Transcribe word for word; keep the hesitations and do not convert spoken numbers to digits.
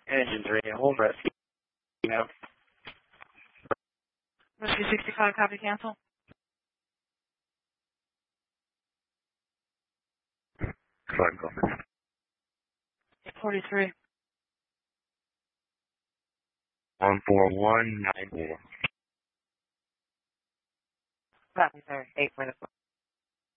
Engine three, hold rescue. Now. Rescue sixty-five, copy, cancel. Five, copy. forty-three. One four one nine four. Copy, sir. eight four.